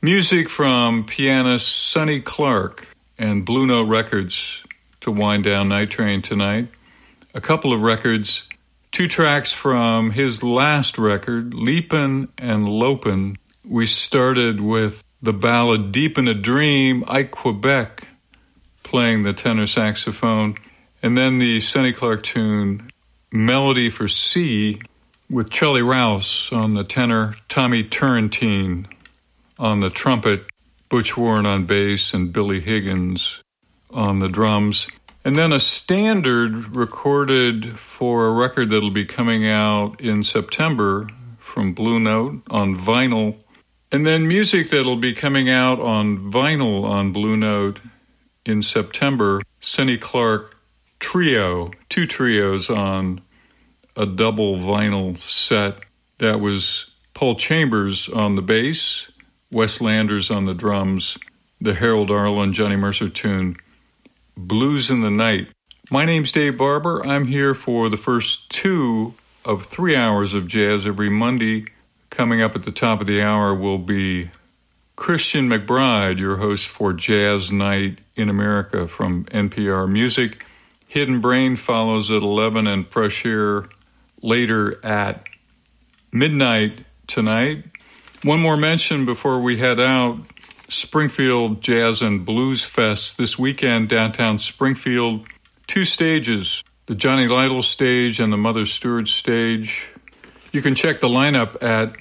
Music from pianist Sonny Clark and Blue Note Records to wind down Night Train tonight. A couple of records, 2 tracks from his last record, Leapin' and Lopin'. We started with the ballad Deep in a Dream, Ike Quebec playing the tenor saxophone, and then the Sonny Clark tune Melody for C with Charlie Rouse on the tenor, Tommy Turrentine on the trumpet, Butch Warren on bass, and Billy Higgins on the drums. And then a standard recorded for a record that'll be coming out in September from Blue Note on vinyl. And then music that'll be coming out on vinyl on Blue Note in September. Sonny Clark trio, 2 trios on a double vinyl set. That was Paul Chambers on the bass, Wes Landers on the drums, the Harold Arlen, Johnny Mercer tune, Blues in the Night. My name's Dave Barber. I'm here for the first 2 of 3 hours of jazz every Monday. Coming up at the top of the hour will be Christian McBride, your host for Jazz Night in America from NPR Music. Hidden Brain follows at 11 and Fresh Air later at midnight tonight. One more mention before we head out. Springfield Jazz and Blues Fest this weekend, downtown Springfield. 2 stages, the Johnny Lytle stage and the Mother Stewart stage. You can check the lineup at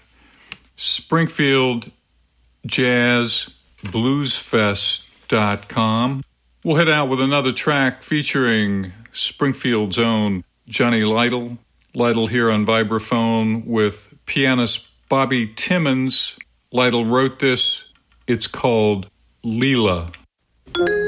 SpringfieldJazzBluesFest.com. We'll head out with another track featuring Springfield's own Johnny Lytle. Lytle here on vibraphone with pianist Bobby Timmons. Lytle wrote this. It's called Leela.